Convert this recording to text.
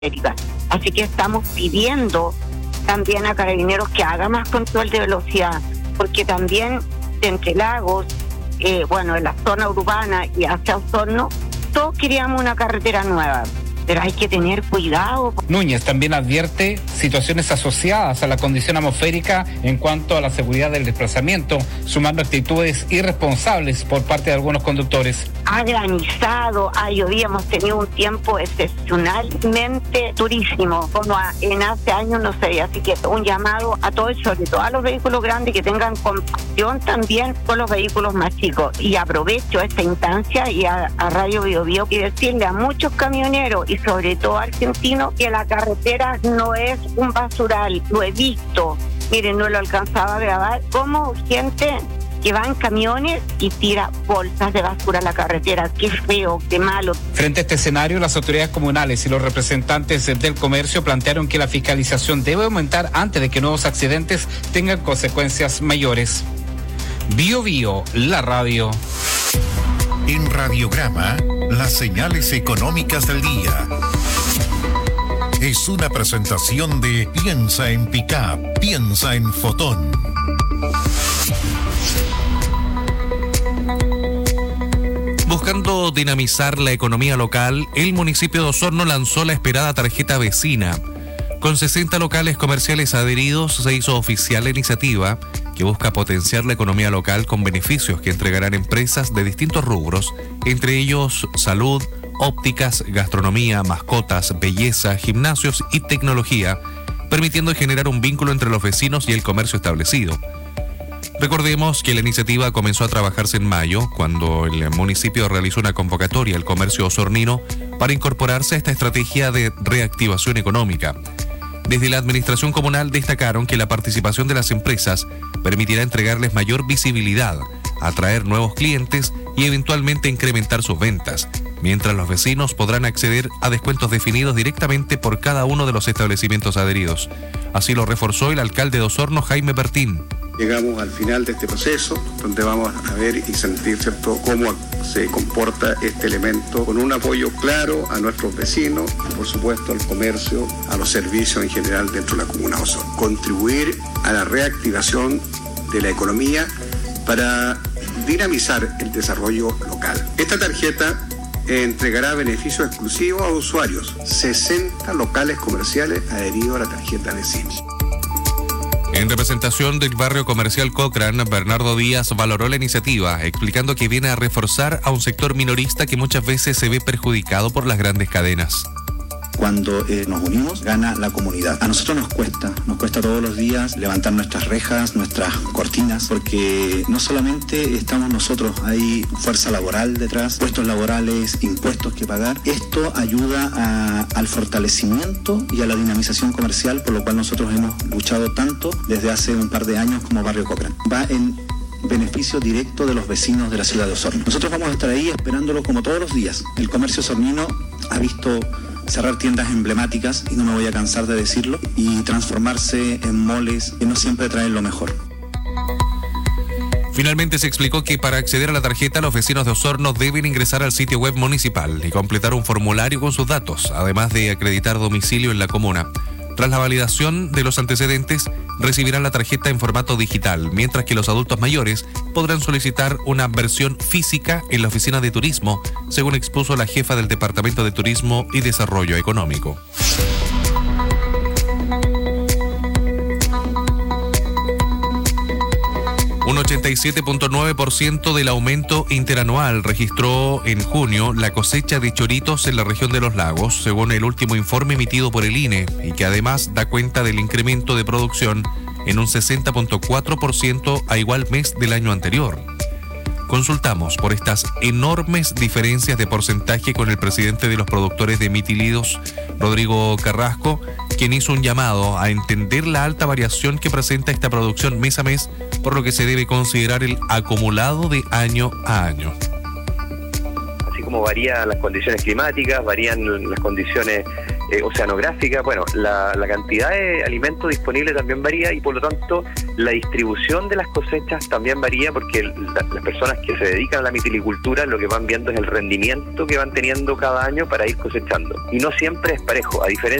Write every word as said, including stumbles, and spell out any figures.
Así que estamos pidiendo también a Carabineros que haga más control de velocidad, porque también de Entre Lagos, eh, bueno, en la zona urbana y hacia Osorno, todos queríamos una carretera nueva, pero hay que tener cuidado. Núñez también advierte situaciones asociadas a la condición atmosférica en cuanto a la seguridad del desplazamiento, sumando actitudes irresponsables por parte de algunos conductores. Ha granizado, ha llovido, hemos tenido un tiempo excepcionalmente durísimo, como en hace años no sé, así que un llamado a todos, sobre todo a los vehículos grandes, que tengan compasión también con los vehículos más chicos. Y aprovecho esta instancia y a, a Radio Bio Bio y decirle a muchos camioneros y sobre todo argentinos que la carretera no es un basural, lo he visto, miren, no lo alcanzaba a grabar, como gente que va en camiones y tira bolsas de basura a la carretera. Qué feo, qué malo. Frente a este escenario, las autoridades comunales y los representantes del comercio plantearon que la fiscalización debe aumentar antes de que nuevos accidentes tengan consecuencias mayores. Bio Bio, la radio. En Radiograma, las señales económicas del día. Es una presentación de Piensa en Pickup, piensa en Fotón. Buscando dinamizar la economía local, el municipio de Osorno lanzó la esperada tarjeta vecina. Con sesenta locales comerciales adheridos, se hizo oficial la iniciativa que busca potenciar la economía local con beneficios que entregarán empresas de distintos rubros, entre ellos salud, ópticas, gastronomía, mascotas, belleza, gimnasios y tecnología, permitiendo generar un vínculo entre los vecinos y el comercio establecido. Recordemos que la iniciativa comenzó a trabajarse en mayo, cuando el municipio realizó una convocatoria al comercio osornino para incorporarse a esta estrategia de reactivación económica. Desde la administración comunal destacaron que la participación de las empresas permitirá entregarles mayor visibilidad, atraer nuevos clientes y eventualmente incrementar sus ventas, mientras los vecinos podrán acceder a descuentos definidos directamente por cada uno de los establecimientos adheridos. Así lo reforzó el alcalde de Osorno, Jaime Bertín. Llegamos al final de este proceso, donde vamos a ver y sentir, ¿cierto?, cómo se comporta este elemento, con un apoyo claro a nuestros vecinos y, por supuesto, al comercio, a los servicios en general dentro de la comuna de Osorno. Contribuir a la reactivación de la economía para dinamizar el desarrollo local. Esta tarjeta entregará beneficios exclusivos a usuarios, sesenta locales comerciales adheridos a la tarjeta vecina. En representación del barrio comercial Cochrane, Bernardo Díaz valoró la iniciativa, explicando que viene a reforzar a un sector minorista que muchas veces se ve perjudicado por las grandes cadenas. Cuando eh, nos unimos, gana la comunidad. A nosotros nos cuesta, nos cuesta todos los días levantar nuestras rejas, nuestras cortinas, porque no solamente estamos nosotros, hay fuerza laboral detrás, puestos laborales, impuestos que pagar. Esto ayuda a, al fortalecimiento y a la dinamización comercial, por lo cual nosotros hemos luchado tanto desde hace un par de años como Barrio Cochrane. Va en beneficio directo de los vecinos de la ciudad de Osorno. Nosotros vamos a estar ahí esperándolo como todos los días. El comercio osornino ha visto cerrar tiendas emblemáticas, y no me voy a cansar de decirlo, y transformarse en moles que no siempre traen lo mejor. Finalmente se explicó que para acceder a la tarjeta los vecinos de Osorno deben ingresar al sitio web municipal y completar un formulario con sus datos, además de acreditar domicilio en la comuna. Tras la validación de los antecedentes, recibirán la tarjeta en formato digital, mientras que los adultos mayores podrán solicitar una versión física en la oficina de turismo, según expuso la jefa del Departamento de Turismo y Desarrollo Económico. Un ochenta y siete punto nueve por ciento del aumento interanual registró en junio la cosecha de choritos en la región de Los Lagos, según el último informe emitido por el I N E, y que además da cuenta del incremento de producción en un sesenta punto cuatro por ciento a igual mes del año anterior. Consultamos por estas enormes diferencias de porcentaje con el presidente de los productores de mitilidos, Rodrigo Carrasco, quien hizo un llamado a entender la alta variación que presenta esta producción mes a mes, por lo que se debe considerar el acumulado de año a año. Así como varían las condiciones climáticas, varían las condiciones eh, oceanográfica, bueno, la, la cantidad de alimento disponible también varía y por lo tanto la distribución de las cosechas también varía porque la, las personas que se dedican a la mitilicultura lo que van viendo es el rendimiento que van teniendo cada año para ir cosechando. Y no siempre es parejo, a diferencia